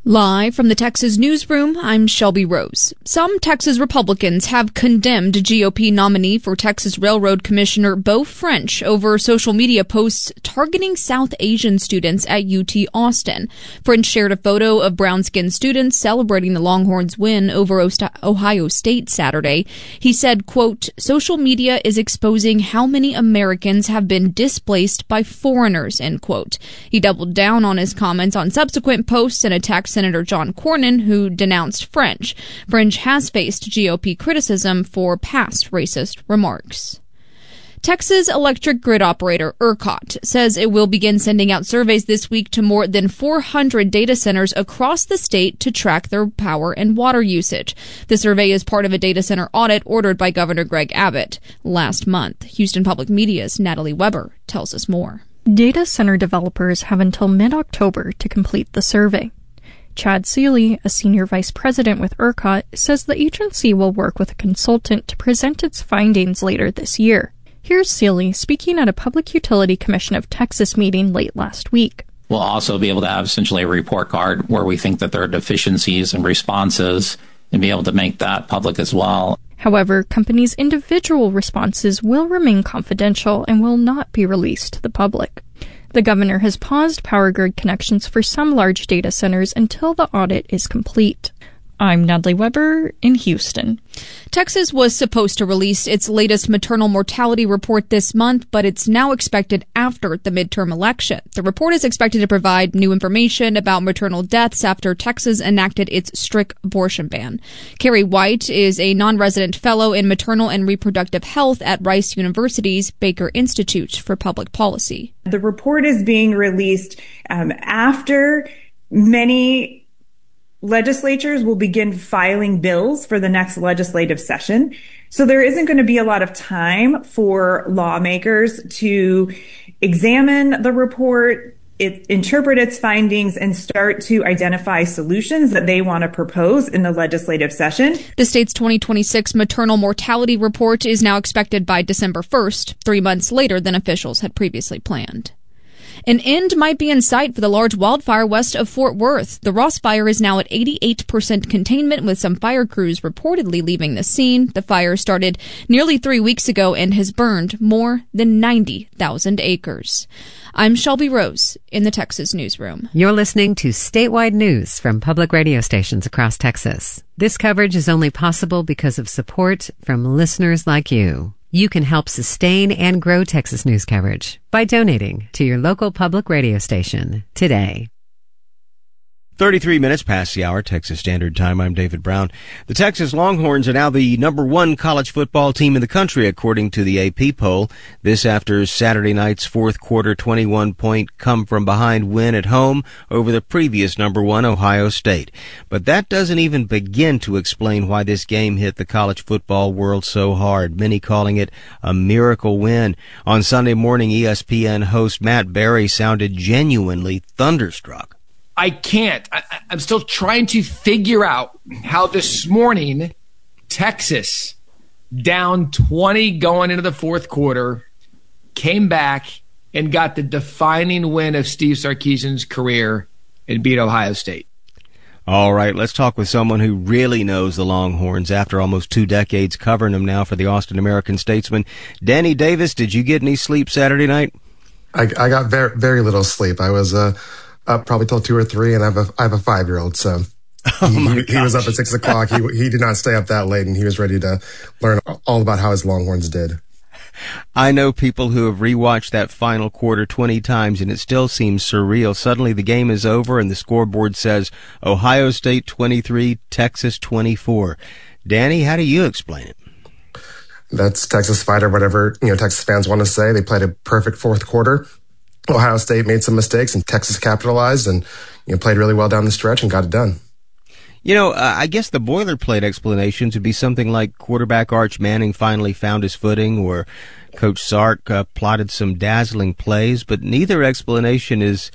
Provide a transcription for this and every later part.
Live from the Texas newsroom, I'm Shelby Rose. Some Texas Republicans have condemned GOP nominee for Texas Railroad Commissioner Beau French over social media posts targeting South Asian students at UT Austin. French shared a photo of brown-skinned students celebrating the Longhorns' win over Ohio State Saturday. He said, quote, "Social media is exposing how many Americans have been displaced by foreigners," end quote. He doubled down on his comments on subsequent posts and attacked Senator John Cornyn, who denounced French. French has faced GOP criticism for past racist remarks. Texas electric grid operator ERCOT says it will begin sending out surveys this week to more than 400 data centers across the state to track their power and water usage. The survey is part of a data center audit ordered by Governor Greg Abbott last month. Houston Public Media's Natalie Weber tells us more. Data center developers have until mid-October to complete the survey. Chad Seeley, a senior vice president with ERCOT, says the agency will work with a consultant to present its findings later this year. Here's Seeley speaking at a Public Utility Commission of Texas meeting late last week. We'll also be able to have essentially a report card where we think that there are deficiencies and responses and be able to make that public as well. However, companies' individual responses will remain confidential and will not be released to the public. The governor has paused power grid connections for some large data centers until the audit is complete. I'm Natalie Weber in Houston. Texas was supposed to release its latest maternal mortality report this month, but it's now expected after the midterm election. The report is expected to provide new information about maternal deaths after Texas enacted its strict abortion ban. Carrie White is a non-resident fellow in maternal and reproductive health at Rice University's Baker Institute for Public Policy. The report is being released after many legislatures will begin filing bills for the next legislative session. So there isn't going to be a lot of time for lawmakers to examine the report, interpret its findings, and start to identify solutions that they want to propose in the legislative session. The state's 2026 maternal mortality report is now expected by December 1st, 3 months later than officials had previously planned. An end might be in sight for the large wildfire west of Fort Worth. The Ross Fire is now at 88% containment, with some fire crews reportedly leaving the scene. The fire started nearly 3 weeks ago and has burned more than 90,000 acres. I'm Shelby Rose in the Texas newsroom. You're listening to statewide news from public radio stations across Texas. This coverage is only possible because of support from listeners like you. You can help sustain and grow Texas news coverage by donating to your local public radio station today. 33 minutes past the hour, Texas Standard Time. I'm David Brown. The Texas Longhorns are now the number one college football team in the country, according to the AP poll. This after Saturday night's fourth quarter 21-point come-from-behind win at home over the previous number one Ohio State. But that doesn't even begin to explain why this game hit the college football world so hard, many calling it a miracle win. On Sunday morning, ESPN host Matt Berry sounded genuinely thunderstruck. I can't. I'm still trying to figure out how this morning Texas, down 20 going into the fourth quarter, came back and got the defining win of Steve Sarkisian's career and beat Ohio State. All right, let's talk with someone who really knows the Longhorns after almost 2 decades covering them now for the Austin American-Statesman. Danny Davis, did you get any sleep Saturday night? I got very, very little sleep. I was up probably till 2 or 3, and I have a 5-year-old, so he was up at 6 o'clock. He did not stay up that late, and he was ready to learn all about how his Longhorns did. I know people who have rewatched that final quarter 20 times, and it still seems surreal. Suddenly the game is over, and the scoreboard says Ohio State 23, Texas 24. Danny, how do you explain it? That's Texas fight or whatever Texas fans want to say. They played a perfect fourth quarter. Ohio State made some mistakes, and Texas capitalized and played really well down the stretch and got it done. I guess the boilerplate explanations would be something like quarterback Arch Manning finally found his footing, or Coach Sark plotted some dazzling plays, but neither explanation is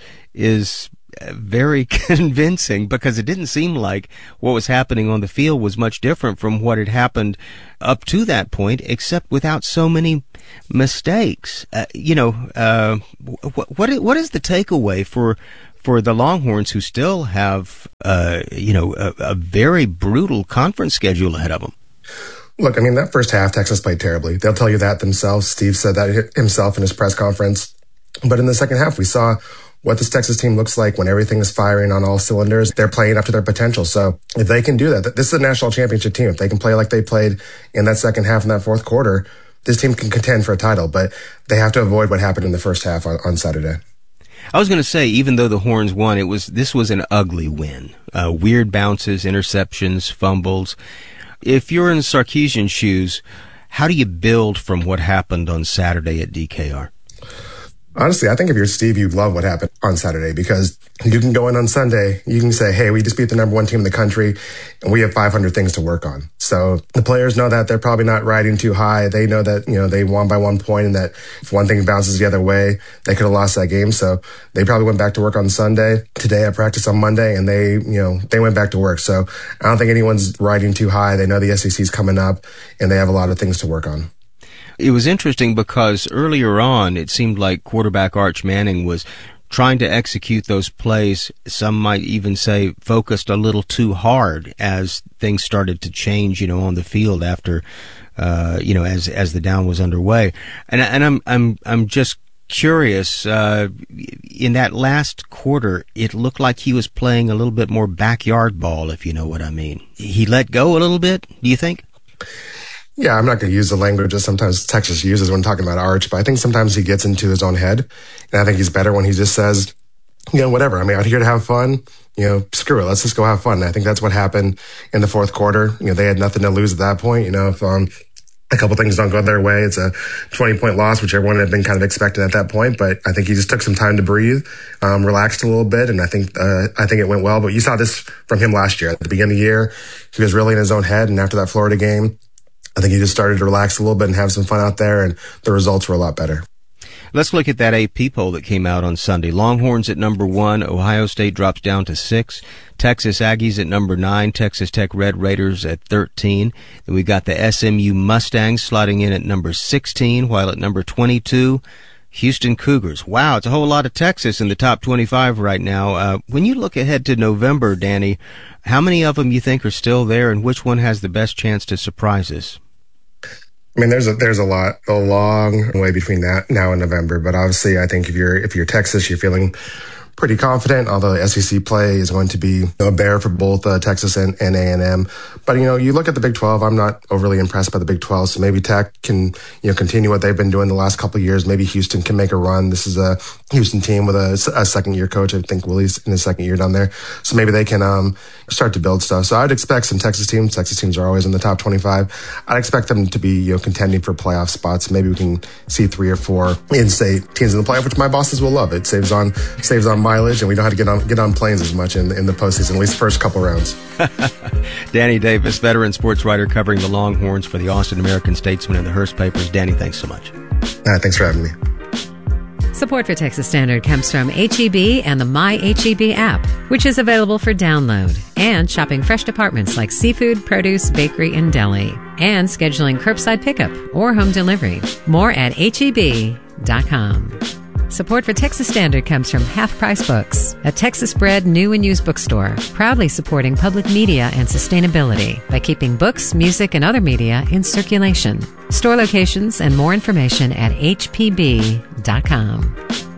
very convincing, because it didn't seem like what was happening on the field was much different from what had happened up to that point, except without so many mistakes. What is the takeaway for the Longhorns, who still have, a very brutal conference schedule ahead of them. Look, I mean, that first half, Texas played terribly. They'll tell you that themselves. Steve said that himself in his press conference. But in the second half, we saw what this Texas team looks like when everything is firing on all cylinders. They're playing up to their potential. So if they can do that, this is a national championship team. If they can play like they played in that second half and that fourth quarter, this team can contend for a title. But they have to avoid what happened in the first half on Saturday. I was going to say, even though the Horns won, this was an ugly win. Weird bounces, interceptions, fumbles. If you're in Sarkisian's shoes, how do you build from what happened on Saturday at DKR? Honestly, I think if you're Steve, you'd love what happened on Saturday, because you can go in on Sunday, you can say, hey, we just beat the number one team in the country and we have 500 things to work on. So the players know that. They're probably not riding too high. They know that, they won by 1 point, and that if one thing bounces the other way, they could have lost that game. So they probably went back to work on Sunday. Today I practiced on Monday, and they went back to work. So I don't think anyone's riding too high. They know the SEC's coming up and they have a lot of things to work on. It was interesting because earlier on, it seemed like quarterback Arch Manning was trying to execute those plays. Some might even say focused a little too hard as things started to change, on the field after, as the down was underway. And I'm just curious. In that last quarter, it looked like he was playing a little bit more backyard ball, if you know what I mean. He let go a little bit, do you think? Yeah, I'm not going to use the language that sometimes Texas uses when talking about Arch, but I think sometimes he gets into his own head. And I think he's better when he just says, whatever. I mean, out here to have fun, screw it. Let's just go have fun. And I think that's what happened in the fourth quarter. They had nothing to lose at that point. If a couple things don't go their way, it's a 20-point loss, which everyone had been kind of expecting at that point. But I think he just took some time to breathe, relaxed a little bit. And I think it went well. But you saw this from him last year. At the beginning of the year, he was really in his own head. And after that Florida game, I think he just started to relax a little bit and have some fun out there, and the results were a lot better. Let's look at that AP poll that came out on Sunday. Longhorns at number 1, Ohio State drops down to 6, Texas Aggies at number 9, Texas Tech Red Raiders at 13. Then we got the SMU Mustangs sliding in at number 16, while at number 22, Houston Cougars. Wow, it's a whole lot of Texas in the top 25 right now. When you look ahead to November, Danny, how many of them you think are still there, and which one has the best chance to surprise us? I mean, there's a long way between that now and November. But obviously, I think if you're Texas, you're feeling pretty confident, although the SEC play is going to be a bear for both Texas and A&M. But, you look at the Big 12, I'm not overly impressed by the Big 12. So maybe Tech can, continue what they've been doing the last couple of years. Maybe Houston can make a run. This is a Houston team with a second-year coach. I think Willie's in his second year down there. So maybe they can start to build stuff. So I'd expect some Texas teams. Texas teams are always in the top 25. I'd expect them to be, contending for playoff spots. Maybe we can see 3 or 4 in-state teams in the playoff, which my bosses will love. It saves on mileage, and we don't have to get on planes as much in the postseason, at least the first couple rounds. Danny Davis, veteran sports writer covering the Longhorns for the Austin American-Statesman and the Hearst papers. Danny, thanks so much. Thanks for having me. Support for Texas Standard comes from H-E-B and the My H-E-B app, which is available for download, and shopping fresh departments like seafood, produce, bakery, and deli, and scheduling curbside pickup or home delivery. More at HEB.com. Support for Texas Standard comes from Half Price Books, a Texas-bred new and used bookstore, proudly supporting public media and sustainability by keeping books, music, and other media in circulation. Store locations and more information at HPB.com.